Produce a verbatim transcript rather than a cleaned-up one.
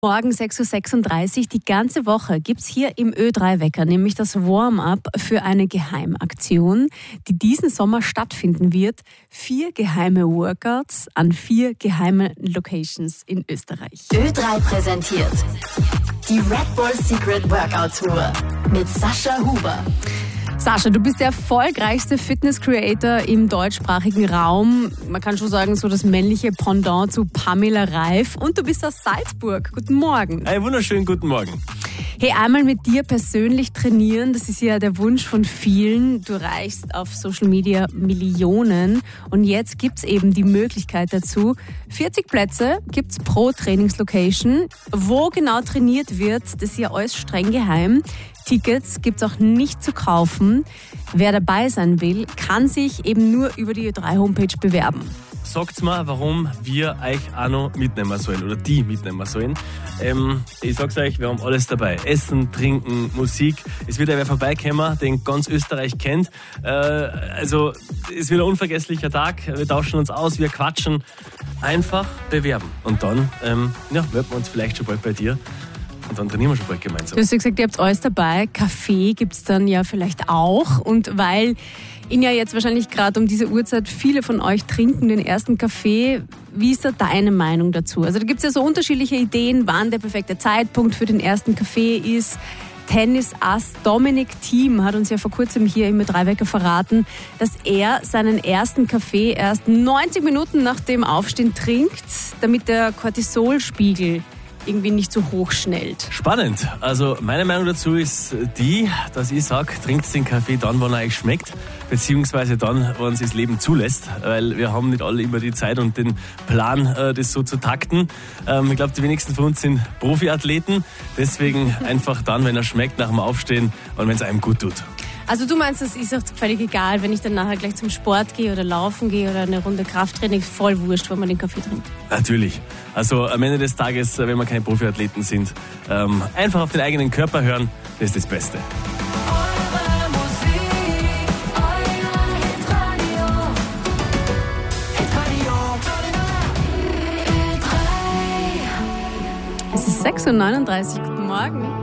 Morgen sechs Uhr sechsunddreißig, die ganze Woche gibt es hier im Ö drei Wecker, nämlich das Warm-up für eine Geheimaktion, die diesen Sommer stattfinden wird. Vier geheime Workouts an vier geheime Locations in Österreich. Ö drei präsentiert die Red Bull Secret Workout Tour mit Sascha Huber. Sascha, du bist der erfolgreichste Fitness-Creator im deutschsprachigen Raum. Man kann schon sagen, so das männliche Pendant zu Pamela Reif. Und du bist aus Salzburg. Guten Morgen. Einen wunderschönen guten Morgen. Hey, einmal mit dir persönlich trainieren, das ist ja der Wunsch von vielen. Du reichst auf Social Media Millionen. Und jetzt gibt's eben die Möglichkeit dazu. vierzig Plätze gibt's pro Trainingslocation. Wo genau trainiert wird, das ist ja alles streng geheim. Tickets gibt's auch nicht zu kaufen. Wer dabei sein will, kann sich eben nur über die Ö drei Homepage bewerben. Sagt's mir, warum wir euch auch noch mitnehmen sollen oder die mitnehmen sollen. Ähm, ich sag's euch, wir haben alles dabei. Essen, Trinken, Musik. Es wird wer vorbeikommen, den ganz Österreich kennt. Äh, also es wird ein unvergesslicher Tag. Wir tauschen uns aus, wir quatschen. Einfach bewerben. Und dann ähm, ja, melden wir uns vielleicht schon bald bei dir. Und dann trainieren wir schon bald gemeinsam. Du hast ja gesagt, ihr habt alles dabei. Kaffee gibt's dann ja vielleicht auch. Und weil ihn ja jetzt wahrscheinlich gerade um diese Uhrzeit viele von euch trinken den ersten Kaffee, wie ist da deine Meinung dazu? Also da gibt's ja so unterschiedliche Ideen, wann der perfekte Zeitpunkt für den ersten Kaffee ist. Tennisass Dominic Thiem hat uns ja vor kurzem hier im Ö drei Wecker verraten, dass er seinen ersten Kaffee erst neunzig Minuten nach dem Aufstehen trinkt, damit der Cortisolspiegel irgendwie nicht so hoch schnellt. Spannend. Also meine Meinung dazu ist die, dass ich sage, trinkt den Kaffee dann, wann er euch schmeckt, beziehungsweise dann, wann es das Leben zulässt, weil wir haben nicht alle immer die Zeit und den Plan, das so zu takten. Ich glaube, die wenigsten von uns sind Profiathleten, deswegen einfach dann, wenn er schmeckt, nach dem Aufstehen und wenn es einem gut tut. Also du meinst, es ist auch völlig egal, wenn ich dann nachher gleich zum Sport gehe oder laufen gehe oder eine Runde Krafttraining, voll wurscht, wenn man den Kaffee trinkt? Natürlich. Also am Ende des Tages, wenn wir keine Profiathleten sind, ähm, einfach auf den eigenen Körper hören, das ist das Beste. Es ist sechs Uhr neununddreißig, guten Morgen.